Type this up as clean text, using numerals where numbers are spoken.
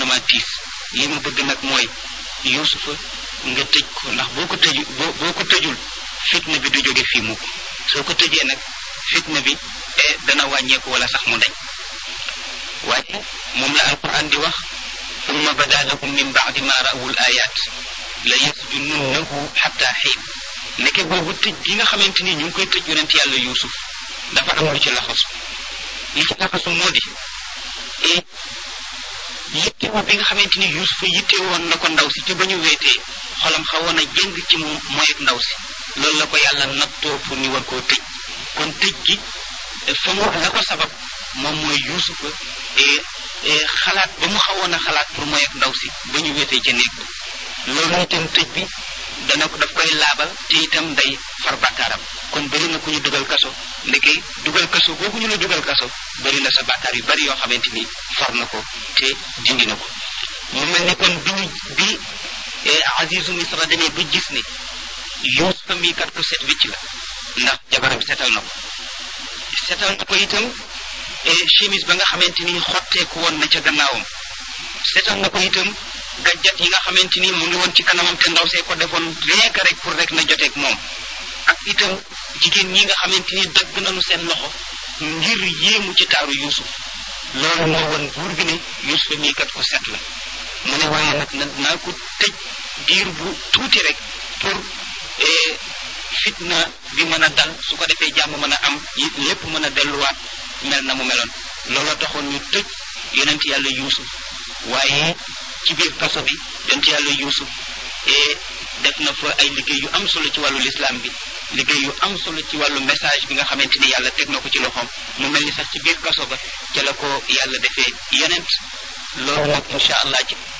dama tiis li ma bëgg nag mooy Yuusufa nga tëj ko ndax boo ko tëjul fitna bi du jóge fii mukk soo ko tëjee nag fitna bi dana wàññeeku wala sax mu dañ waaye moom la alquran di wax summa bada lahum min baadi ma rawul ayat la yasjununnahu xatta xiin nekke boobu tëj gi nga xamante ni ñu ngi koy tëj yonent yàlla Yuusuf dafa am lu ci laxasu moo di yittewoo bi nga xamante ni Yuusufa yittewoon na ko ndaw si te ba ñu weetee xolam xawoon a jëng ci moom mooy ak ndaw si loolu la ko yàlla nattoo pour ñu war koo tëj kon tëj gi fa mu la ko sabab moom mooy Yuusufa xalaat ba mu xawoon a xalaat pour mooy ak ndaw si ba ñu weetee ca néeg loolu itam tëj bi daf koy laabal te itam day far bàkkaaram kon bëri na ku ñu dugal kaso ndeke dugal kaso boobu ñu la dugal kaso bëri na sa bàkkaar yu bari yoo xamante ni far na ko te dindi na ko mu mel ni kon bi Azizu Misra demee ba gis ni Yuusufa mii kat ko set wicc la ndax jabaram setal na ko itam chemise ba nga xamante ni xotteeku woon na ca gannaawam setal na ko itam gàjjat yi nga xamante ni mu ngi woon ci kanamam te ndaw see ko defoon rien que rek pour rek na joteeg moom ak itam jigéen ñi nga xamante ni dagg nañu seen loxo ngir yéemu ci taaru Yuusuf loolu moo woon buur bi ne Yuusufa mii kat ko set la mu ne waaye nag naa ko tëj diir bu tuuti rek pour fitna bi mën a dal su ko defee jàmm mën a am lépp mën a delluwaat mel na mu meloon looloo taxoon ñu tëj yonent yàlla Yuusuf waaye ci biir kaso bi yonent yàlla Yuusuf def na fa ay liggéey yu am solo ci wàllu lislaam bi liggéey yu am solo ci wàllu message bi nga xamante ni yàlla teg na ko ci loxoom mu mel ni sax ci biir kaso ba ca la ko yàlla defee yonent loolu nag incha allah ci